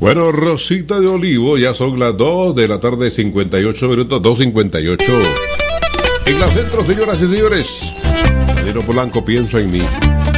Bueno, Rosita de Olivo, ya son las 2 de la tarde, 58 minutos, 2:58. En la centro, señoras y señores. Danilo Polanco, pienso en mí.